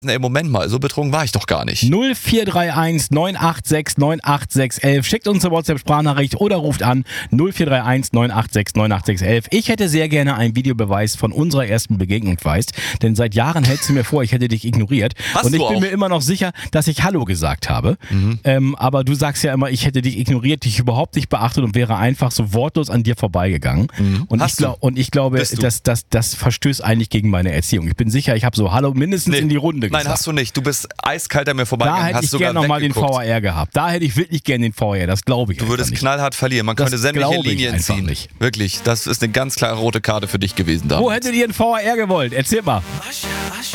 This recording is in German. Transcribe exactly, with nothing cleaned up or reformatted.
Nee, Moment mal, so betrunken war ich doch gar nicht. null vier drei eins neun acht sechs neun acht sechs eins. Schickt uns eine WhatsApp-Sprachnachricht oder ruft an null vier drei eins neun acht sechs neun acht sechs eins. Ich hätte sehr gerne einen Videobeweis von unserer ersten Begegnung, weißt, denn seit Jahren hältst du mir vor, ich hätte dich ignoriert. Hast und ich du bin auch. mir immer noch sicher, dass ich Hallo gesagt habe. Mhm. Ähm, aber du sagst ja immer, ich hätte dich ignoriert, dich überhaupt nicht beachtet und wäre einfach so wortlos an dir vorbeigegangen. Mhm. Und, ich glaub, und ich glaube, dass das, das verstößt eigentlich gegen meine Erziehung. Ich bin sicher, ich habe so Hallo mindestens nee. in die Runde gesagt. Nein, hast du nicht. Du bist eiskalt an mir vorbeigegangen. Da hätte hast ich gerne nochmal den V A R gehabt. Da hätte ich wirklich gerne den V A R, das glaube ich. Du würdest nicht. knallhart verlieren. Man das könnte sämtliche Linien ziehen. Nicht. Wirklich, das ist eine ganz klare rote Karte für dich gewesen damals. Wo hättet ihr einen V A R gewollt? Erzähl mal.